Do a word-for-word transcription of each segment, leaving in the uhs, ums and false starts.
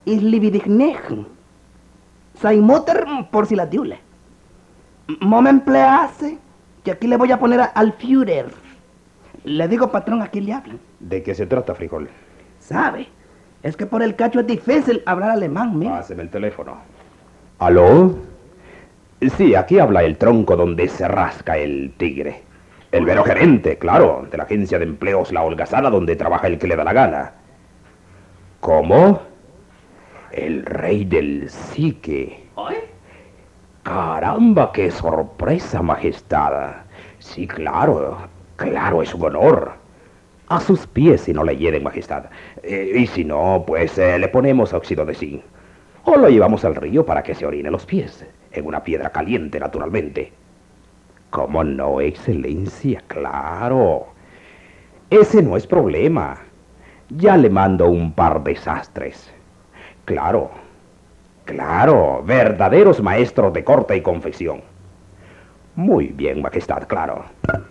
Islibidignejen. Saimuter por si la diule. ¿No me emplease? Que aquí le voy a poner a, al Führer. Le digo, patrón, aquí le hablan. ¿De qué se trata, frijol? ¿Sabe? Es que por el cacho es difícil hablar alemán, mira. Páseme el teléfono. ¿Aló? Sí, aquí habla el tronco donde se rasca el tigre. El vero gerente, claro, de la agencia de empleos La Holgazana, donde trabaja el que le da la gana. ¿Cómo? El rey del psique. ¿Oye? Caramba, qué sorpresa, majestad. Sí, claro, claro, es un honor. A sus pies si no le hieden, majestad. Eh, y si no, pues eh, le ponemos óxido de zinc. O lo llevamos al río para que se orine los pies. En una piedra caliente, naturalmente. ¿Cómo no, excelencia? Claro. Ese no es problema. Ya le mando un par de sastres. Claro. Claro, verdaderos maestros de corte y confección. Muy bien, majestad, claro.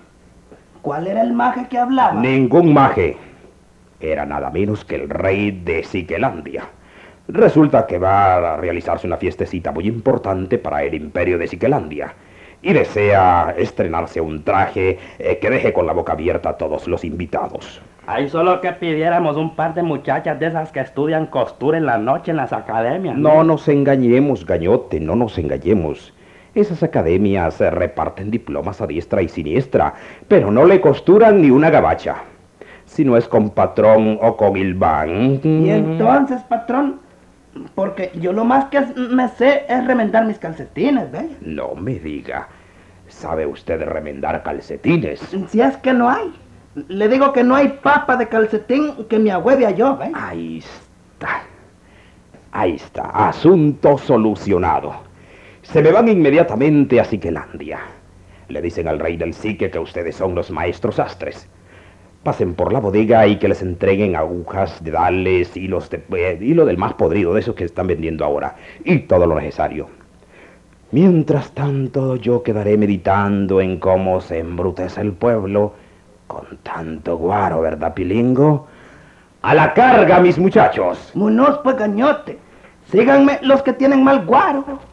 ¿Cuál era el maje que hablaba? Ningún maje. Era nada menos que el rey de Siquelandia. Resulta que va a realizarse una fiestecita muy importante para el imperio de Siquelandia. Y desea estrenarse un traje eh, que deje con la boca abierta a todos los invitados. Ahí solo que pidiéramos un par de muchachas de esas que estudian costura en la noche en las academias. No nos engañemos, gañote, no nos engañemos. Esas academias eh, reparten diplomas a diestra y siniestra, pero no le costuran ni una gabacha. Si no es con patrón o con Ilván. Y entonces, patrón, porque yo lo más que me sé es remendar mis calcetines, ¿ve? No me diga. ¿Sabe usted remendar calcetines? Si es que no hay. Le digo que no hay papa de calcetín que me agüeve a yo, ¿ve? Ahí está. Ahí está. Asunto solucionado. Se me van inmediatamente a Siquelandia. Le dicen al rey del psique que ustedes son los maestros sastres. Pasen por la bodega y que les entreguen agujas, dedales, hilos de eh, hilo del más podrido, de esos que están vendiendo ahora, y todo lo necesario. Mientras tanto, yo quedaré meditando en cómo se embrutece el pueblo con tanto guaro, ¿verdad, Pilingo? ¡A la carga, mis muchachos! Munoz, pues, gañote. Síganme los que tienen mal guaro.